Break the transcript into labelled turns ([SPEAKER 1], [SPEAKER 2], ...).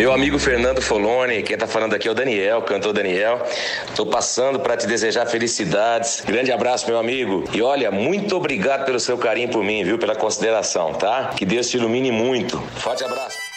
[SPEAKER 1] Meu amigo Fernando Foloni, quem tá falando aqui é o Daniel, cantor Daniel. Tô passando para te desejar felicidades. Grande abraço, meu amigo. E olha, muito obrigado pelo seu carinho por mim, viu? Pela consideração, tá? Que Deus te ilumine muito. Forte abraço.